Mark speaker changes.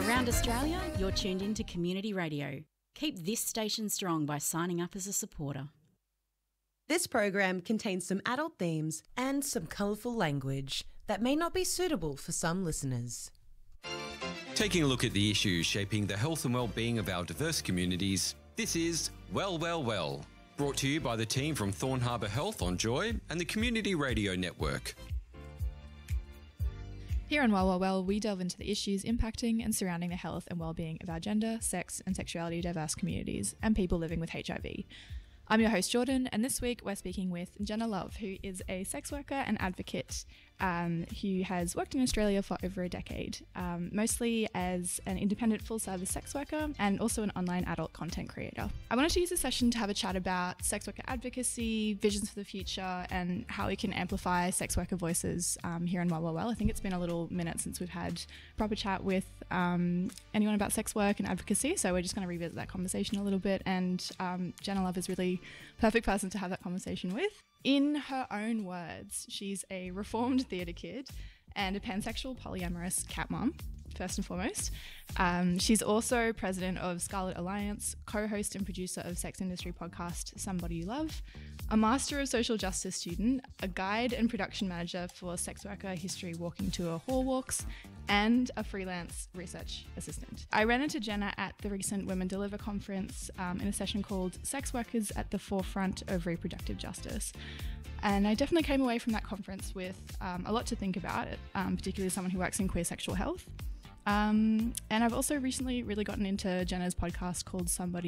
Speaker 1: Around Australia, you're tuned into Community Radio. Keep this station strong by signing up as a supporter.
Speaker 2: This program contains some adult themes and some colourful language that may not be suitable for some listeners.
Speaker 3: Taking a look at the issues shaping the health and well-being of our diverse communities, this is Well, Well, Well, brought to you by the team from Thorn Harbour Health on Joy and the Community Radio Network.
Speaker 4: Here on Well, Well, Well, we delve into the issues impacting and surrounding the health and well-being of our gender, sex and sexuality diverse communities and people living with HIV. I'm your host, Jordan, and this week we're speaking with Jenna Love, who is a sex worker and advocate who has worked in Australia for over a decade, mostly as an independent full-service sex worker and also an online adult content creator. I wanted to use this session to have a chat about sex worker advocacy, visions for the future, and how we can amplify sex worker voices here in Well, Well, Well. I think it's been a little minute since we've had a proper chat with anyone about sex work and advocacy, so we're just going to revisit that conversation a little bit, and Jenna Love is really perfect person to have that conversation with. In her own words, she's a reformed theatre kid and a pansexual polyamorous cat mom, first and foremost. She's also president of Scarlet Alliance, co-host and producer of sex industry podcast Somebody You Love, a Master of Social Justice student, a guide and production manager for Sex Worker History Walking Tour Hall Walks, and a freelance research assistant. I ran into Jenna at the recent Women Deliver conference in a session called Sex Workers at the Forefront of Reproductive Justice. And I definitely came away from that conference with a lot to think about, particularly as someone who works in queer sexual health. And I've also recently really gotten into Jenna's podcast called Somebody